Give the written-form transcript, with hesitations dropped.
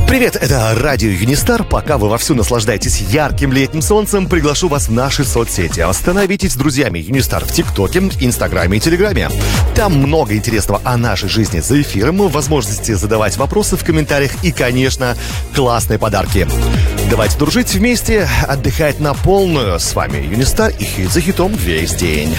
Привет, это радио Юнистар. Пока вы вовсю наслаждаетесь ярким летним солнцем, приглашу вас в наши соцсети. Становитесь друзьями Юнистар в ТикТоке, Инстаграме и Телеграме. Там много интересного о нашей жизни за эфиром, возможности задавать вопросы в комментариях и, конечно, классные подарки. Давайте дружить вместе, отдыхать на полную. С вами Юнистар и хит за хитом весь день.